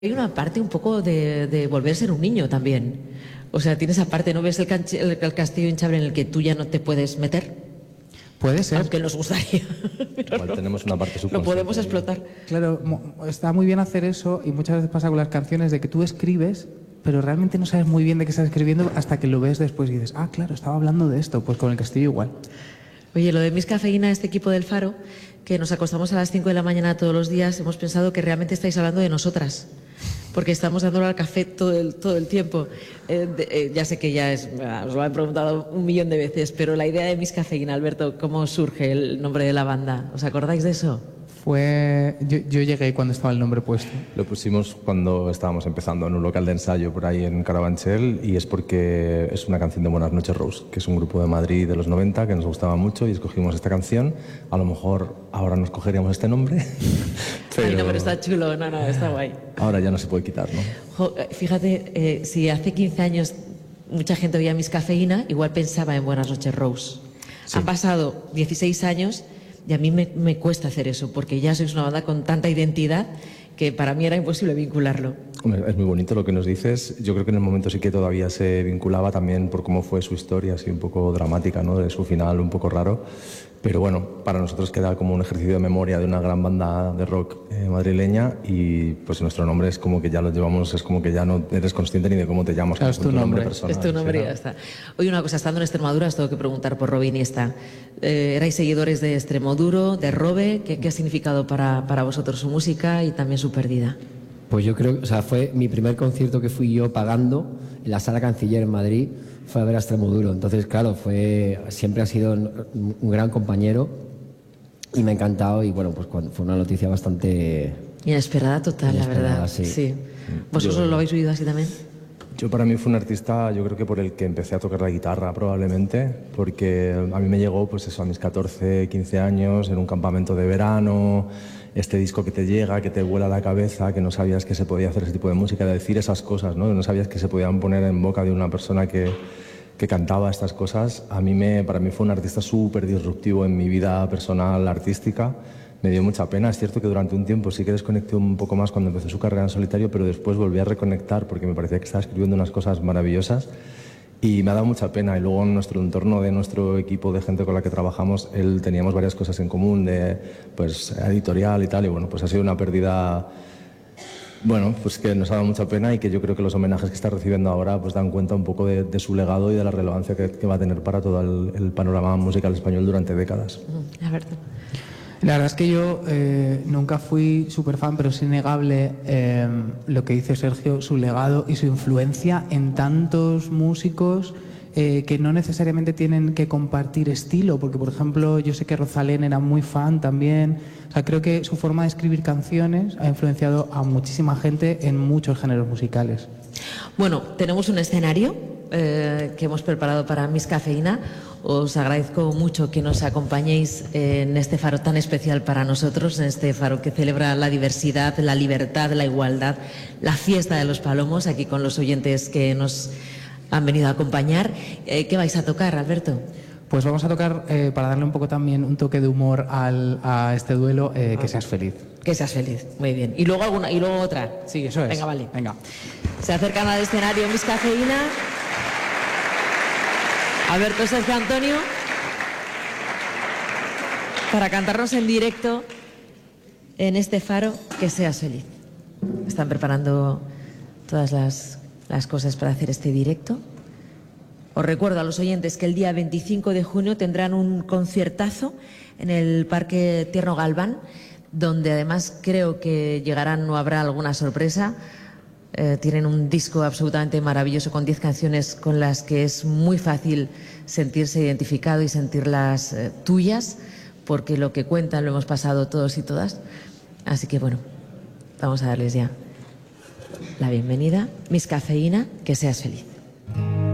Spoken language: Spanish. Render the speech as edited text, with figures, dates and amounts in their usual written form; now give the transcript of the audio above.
Hay una parte un poco de volver a ser un niño también. O sea, tienes aparte, ¿no ves el castillo hinchable en el que tú ya no te puedes meter? Puede ser. Aunque nos gustaría. Igual no, tenemos una parte subconsciente. lo podemos explotar. Claro, está muy bien hacer eso y muchas veces pasa con las canciones de que tú escribes, pero realmente no sabes muy bien de qué estás escribiendo hasta que lo ves después y dices, ah, claro, estaba hablando de esto. Pues con el castillo igual. Oye, lo de Miss Cafeína, este equipo del Faro, que nos acostamos a las 5 de la mañana todos los días, hemos pensado que realmente estáis hablando de nosotras. Porque estamos dándolo al café todo el tiempo. Ya sé que os lo han preguntado 1.000.000 de veces, pero la idea de Miss Cafeína, Alberto, ¿cómo surge el nombre de la banda? ¿Os acordáis de eso? Yo llegué cuando estaba el nombre puesto. Lo pusimos cuando estábamos empezando en un local de ensayo por ahí en Carabanchel, y es porque es una canción de Buenas noches Rose, que es un grupo de Madrid de los 90 que nos gustaba mucho y escogimos esta canción. A lo mejor ahora nos cogeríamos este nombre, Ay, no, pero está chulo, no, está guay. Ahora ya no se puede quitar, ¿no? Fíjate, si hace 15 años mucha gente oía Miss Cafeína, igual pensaba en Buenas noches Rose. Sí. Han pasado 16 años y a mí me cuesta hacer eso, porque ya sois una banda con tanta identidad que para mí era imposible vincularlo. Es muy bonito lo que nos dices. Yo creo que en el momento sí que todavía se vinculaba también por cómo fue su historia, así un poco dramática, ¿no? De su final un poco raro. Pero bueno, para nosotros queda como un ejercicio de memoria de una gran banda de rock madrileña, y pues nuestro nombre es como que ya lo llevamos, es como que ya no eres consciente ni de cómo te llamas. Claro, es tu nombre personal. Es tu nombre, ¿sí? Ya está. Oye, una cosa, estando en Extremadura os tengo que preguntar por Robe Iniesta. ¿Erais seguidores de Extremoduro, de Robe? ¿Qué ha significado para vosotros su música y también su pérdida? Pues yo creo, o sea, fue mi primer concierto que fui yo pagando en la Sala Canciller en Madrid, fue a ver a Extremoduro. Entonces, claro, siempre ha sido un gran compañero y me ha encantado, y bueno, pues fue una noticia bastante inesperada total, la verdad. Sí. ¿Vosotros lo habéis vivido así también? Yo, para mí, fue un artista, yo creo que por el que empecé a tocar la guitarra probablemente, porque a mí me llegó pues eso a mis 14, 15 años en un campamento de verano, este disco que te llega, que te vuela la cabeza, que no sabías que se podía hacer ese tipo de música, de decir esas cosas, ¿no? No sabías que se podían poner en boca de una persona que cantaba estas cosas. Para mí fue un artista súper disruptivo en mi vida personal, artística. Me dio mucha pena. Es cierto que durante un tiempo sí que desconecté un poco más cuando empezó su carrera en solitario, pero después volví a reconectar porque me parecía que estaba escribiendo unas cosas maravillosas y me ha dado mucha pena. Y luego en nuestro entorno de nuestro equipo de gente con la que trabajamos, teníamos varias cosas en común, pues editorial y tal, y bueno, pues ha sido una pérdida, bueno, pues que nos ha dado mucha pena, y que yo creo que los homenajes que está recibiendo ahora pues dan cuenta un poco de su legado y de la relevancia que va a tener para todo el panorama musical español durante décadas. Alberto. La verdad es que yo nunca fui súper fan, pero es innegable lo que dice Sergio, su legado y su influencia en tantos músicos que no necesariamente tienen que compartir estilo, porque por ejemplo yo sé que Rosalén era muy fan también. O sea, creo que su forma de escribir canciones ha influenciado a muchísima gente en muchos géneros musicales. Bueno, tenemos un escenario que hemos preparado para Miss Cafeína. Os agradezco mucho que nos acompañéis en este faro tan especial para nosotros, en este faro que celebra la diversidad, la libertad, la igualdad, la fiesta de los palomos, aquí con los oyentes que nos han venido a acompañar. ¿Qué vais a tocar, Alberto? Pues vamos a tocar, para darle un poco también un toque de humor a este duelo, Que seas feliz. Que seas feliz, muy bien. ¿Y luego otra? Sí, eso es. Venga, vale. Venga. Se acercan al escenario Miss Cafeína. Alberto, Sergio, Antonio, para cantarnos en directo en este faro, Que seas feliz. Están preparando todas las cosas para hacer este directo. Os recuerdo a los oyentes que el día 25 de junio tendrán un conciertazo en el Parque Tierno Galván, donde además creo que llegarán o habrá alguna sorpresa. Tienen un disco absolutamente maravilloso con 10 canciones con las que es muy fácil sentirse identificado y sentirlas tuyas, porque lo que cuentan lo hemos pasado todos y todas. Así que bueno, vamos a darles ya la bienvenida. Miss Cafeína, Que seas feliz.